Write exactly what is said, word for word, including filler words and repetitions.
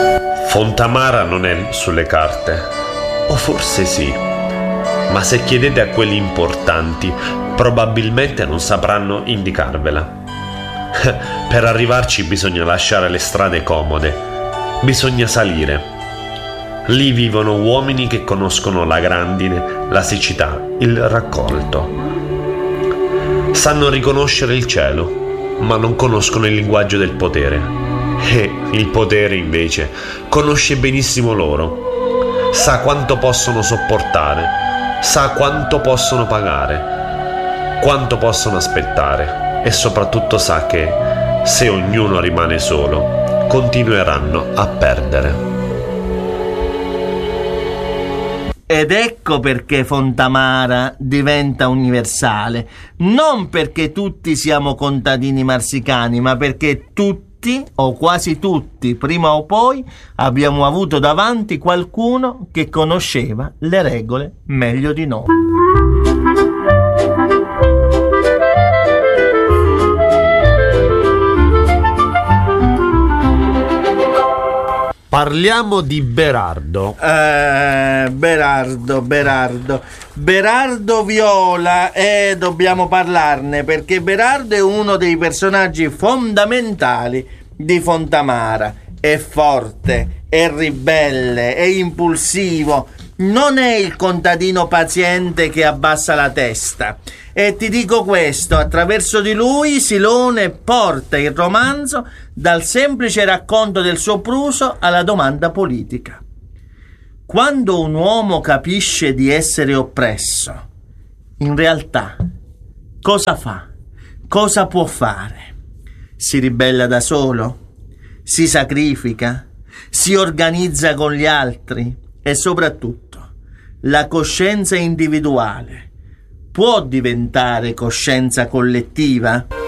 Fontamara non è sulle carte, o forse sì, ma se chiedete a quelli importanti probabilmente non sapranno indicarvela. Per arrivarci bisogna lasciare le strade comode, bisogna salire. Lì vivono uomini che conoscono la grandine, la siccità, il raccolto. Sanno riconoscere il cielo, ma non conoscono il linguaggio del potere. E il potere, invece, conosce benissimo loro. Sa quanto possono sopportare, sa quanto possono pagare, quanto possono aspettare e soprattutto sa che, se ognuno rimane solo, continueranno a perdere. Ed ecco perché Fontamara diventa universale, non perché tutti siamo contadini marsicani, ma perché tutti, o quasi tutti, prima o poi, abbiamo avuto davanti qualcuno che conosceva le regole meglio di noi. Parliamo di Berardo. Eh, Berardo, Berardo. Berardo Viola, e dobbiamo parlarne perché Berardo è uno dei personaggi fondamentali di Fontamara. È forte, è ribelle, è impulsivo. Non è il contadino paziente che abbassa la testa. E ti dico questo, attraverso di lui Silone porta il romanzo dal semplice racconto del suo pruso alla domanda politica. Quando un uomo capisce di essere oppresso, in realtà cosa fa? Cosa può fare? Si ribella da solo? Si sacrifica? Si organizza con gli altri? E soprattutto, la coscienza individuale può diventare coscienza collettiva?